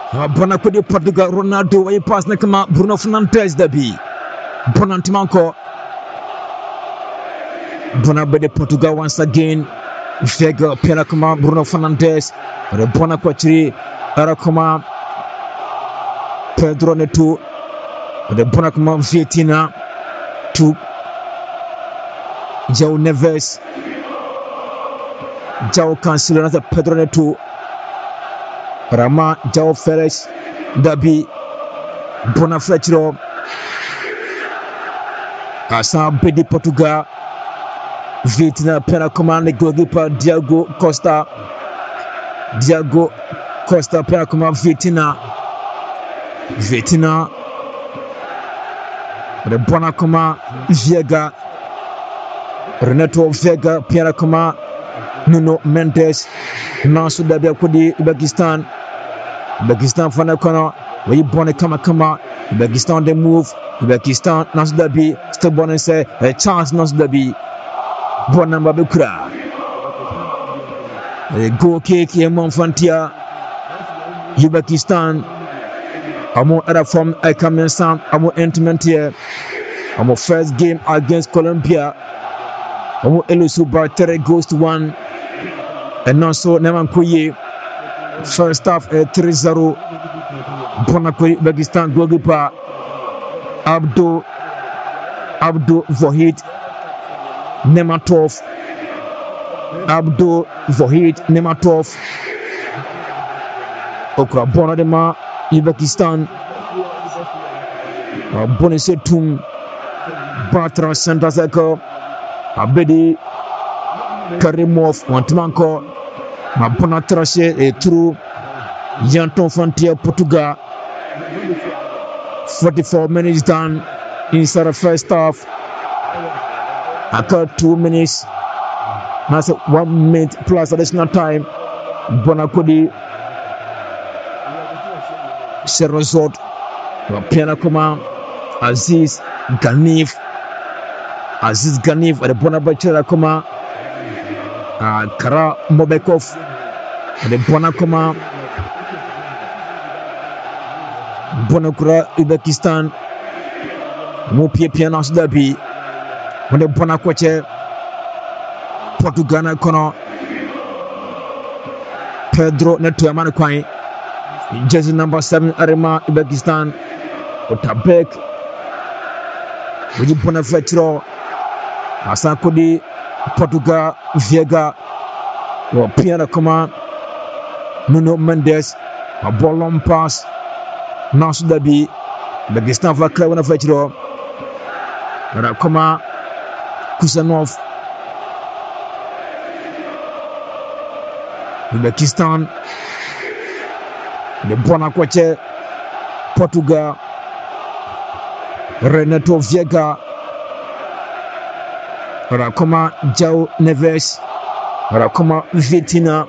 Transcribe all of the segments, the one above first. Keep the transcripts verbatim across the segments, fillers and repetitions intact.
Bona kodi Portugal Ronaldo way pass na kama Bruno Fernandes dabi. Bona Timanko. Bona bede Portugal once again. Vega pela kama Bruno Fernandes. Bona kwachiri ara kama Pedro Neto. Bona kama Vitina to João Neves. João Cancelo na Pedro Neto. Rama João Felix dabi Bona Fletcher asa bedi Portugal Vitina pena command goalkeeper Diego Costa Diego Costa pena command Vitina Vitina de Bona command Vega Renato Vega pena command Nuno Mendes Nasu dabi akudi Uzbekistan Uzbekistan fana kono we born kama kama Uzbekistan they move Uzbekistan Nasu dabi still born say a chance Nasu dabi bon number bekura a go kick ye monfantia Uzbekistan amo era from a Kazakhstan amo intimate here amo first game against Colombia amo elusu by three goes to one and also Nemankoye first half uh, three zero Bonakwe Uzbekistan goalkeeper Abdul Abdul Vahid Nematov Abdul Vahid Nematov okra bona dema Uzbekistan bonise tum Batra Sandazeko Abedi Karimov Wantimanko Mabona Trashe et through Yanton Frontier Portugal. forty-four minutes done inside the first half. After two minutes, that's one minute plus additional time. Bonakodi Serozot Piana Koma Aziz Ganif Aziz Ganif at the Bonabachera Koma. Uh, Kara Mobekov de Bonakoma Bonakura Uzbekistan Mopie Pianas Dabi when the Bonakwache Portugal Kono Pedro Neto Amanakwai jersey number seven Arema Uzbekistan Otabek with Bonafetro Asakodi Portugal Vega or Piana Koma Nuno Mendes a ball long pass Nasu Dabi Uzbekistan for Krawana Fetro Rakoma Kusanov Uzbekistan the Bonakwache Portugal Renato Vega Rakoma João Neves Rakoma Vitina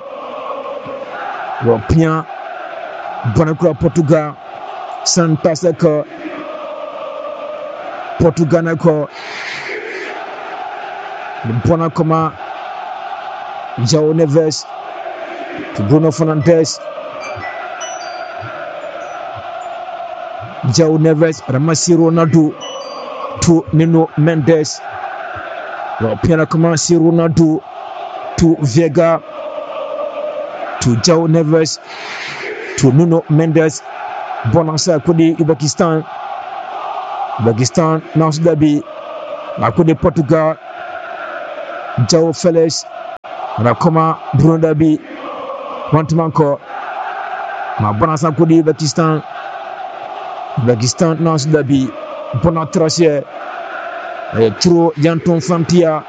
Wapia Bonakura Portugal Santaseko Portugal Nako Bonakoma João Neves to Bruno Fernandes João Neves Ramasi Ronaldo to Nuno Mendes Piana Kamasi Ronaldo to Vega to João Neves to Nuno Mendes Bonansa Kodi Uzbekistan Uzbekistan Nasu Dabi Nakodi Portugal João Felix Rakoma Bruno Dabi Wantimanko Ma Bonansa Kodi Uzbekistan Uzbekistan Nasu Dabi Bonatrasie through Yanton Frontier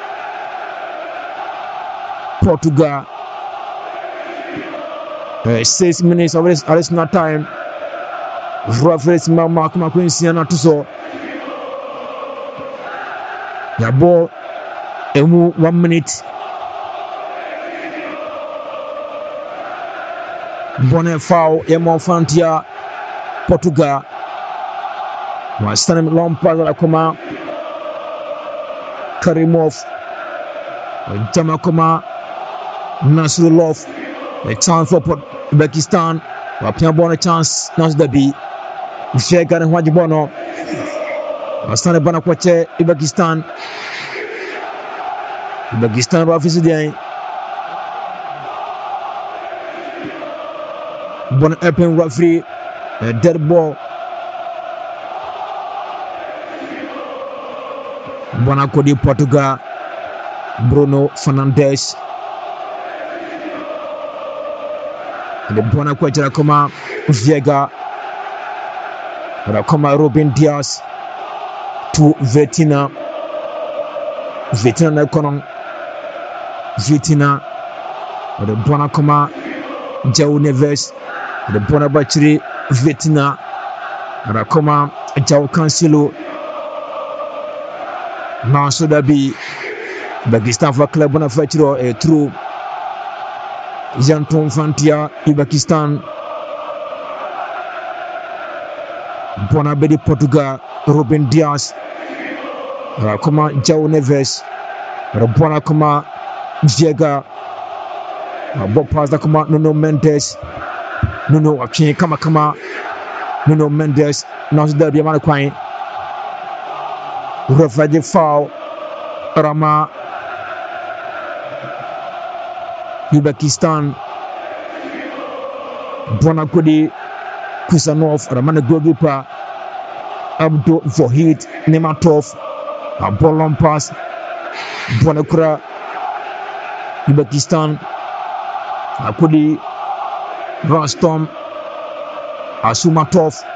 Portugal uh, six minutes of additional time reference Mark McQueen and Tuso Yabo Emu one minute Bonne foul Yanton Frontier Portugal was standing long pass at Akoma Karimov Jamakoma Nasrullah a chance for Uzbekistan wapia bɔɔl no chance nanso dabi Mfiega ne ho agye bɔɔl no asane bana kɔkyɛ Uzbekistan Uzbekistan ro afisi deɛ bɔɔl ɛpɛn referee a dead ball bɔɔl akɔdi Portugal Bruno Fernandes de bɔɔl akɔkyerɛ kɔma Mfiega Rakoma Ruben Dias to Vitina Vitina na kono Vitina de bona koma João Neves de bona bachiri Vitina Rakoma João Cancelo na so da bi Uzbekistan fa club na fachiro e true Janton Fantia Uzbekistan bona bedi Portugal Ruben Dias Rakoma João Neves bona koma Mfiega bo pass da koma Nuno Mendes Nuno akyin kama kama Nuno Mendes na so da bi ma kwan refaje foul Rama Uzbekistan bona kodi Kusanov Ramana Gogipa Abdul Vahid Nematov a ball on pass Bonakura Uzbekistan Akudi Rostom Asumatov